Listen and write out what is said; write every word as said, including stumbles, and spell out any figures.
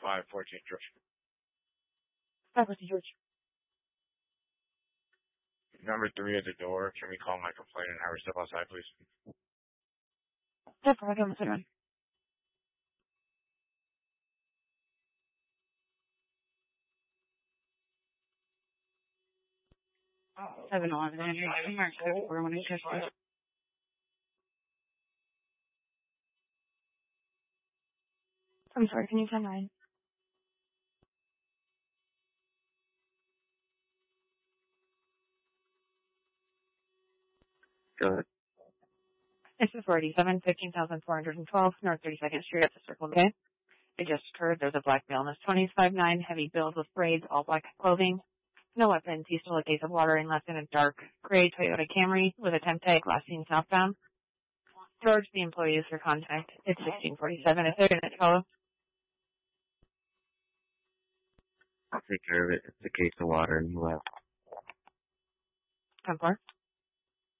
five fourteen George. five fourteen George. Number three at the door. Can we call my complainant and have her step outside, please? That's right. I'm sorry. Seven eleven. We're one interest. I'm sorry. Can you tell mine? Go ahead. It's four eighty-seven, fifteen thousand four hundred twelve, North thirty-second Street at the Circle K. It just occurred. There's a black male in his twenties, five nine, heavy build with braids, all black clothing. No weapons. He's still a case of water in less than a dark gray Toyota Camry with a temp tag, last seen southbound. George, the employee, is your contact. It's sixteen forty-seven. If they're going to follow. I'll take care of it. It's a case of water and you left. Come for.